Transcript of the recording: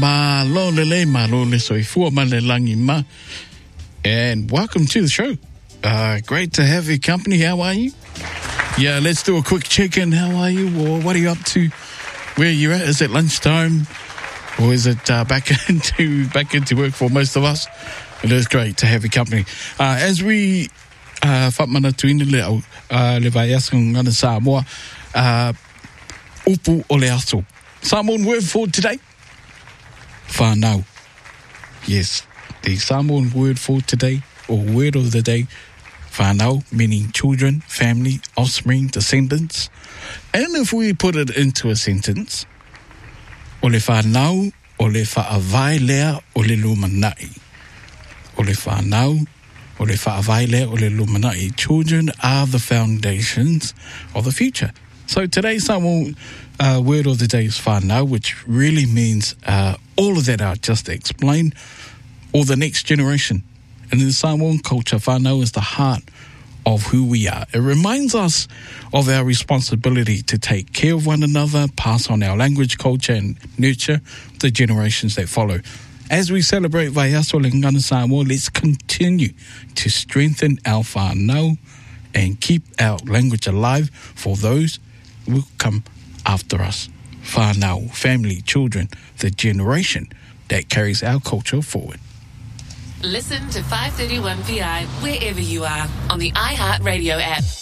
Malolele, malole soifua malelangi ma. And welcome to the show. Great to have your company. How are you? Yeah, let's do a quick check-in. How are you? Or what are you up to? Where are you at? Is it lunchtime? Or is it back into work for most of us? It is great to have your company. As we whamana tuina le vai aso ngana Samoa, upu o le aso. Samoan word for today? Whanau. Yes, the Samoan word for today, or word of the day, whanau, meaning children, family, offspring, descendants. And if we put it into a sentence, o le whanau, o le whaavai lea, o le lumanai. O le whanau, o le whaavai lea, o le lumanai. Children are the foundations of the future. So today's Samoan word of the day is whanau, which really means all of that I just explained, or the next generation. And in the Samoan culture, whanau is the heart of who we are. It reminds us of our responsibility to take care of one another, pass on our language, culture, and nurture the generations that follow. As we celebrate Vaiaso le Ngana Samoa, let's continue to strengthen our whanau and keep our language alive for those who will come after us. Whanau, family, children, the generation that carries our culture forward. Listen to 531 PI wherever you are on the iHeartRadio app.